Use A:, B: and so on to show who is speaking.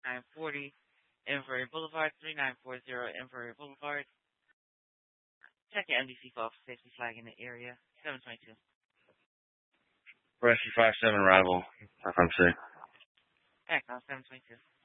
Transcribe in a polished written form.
A: 940 Inverary Boulevard, 3940 Inverary Boulevard. Check your MDC for officer safety flag in the area. 722.
B: Rescue 57 arrival, FMC.
A: Back on 722.